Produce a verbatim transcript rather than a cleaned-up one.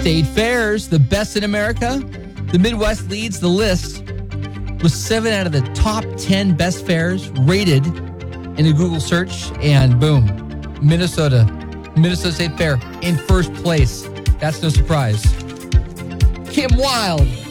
state fairs, the best in America. The Midwest leads the list with seven out of the top ten best fairs rated in a Google search. And boom, Minnesota, Minnesota State Fair in first place. That's no surprise. Kim Wilde.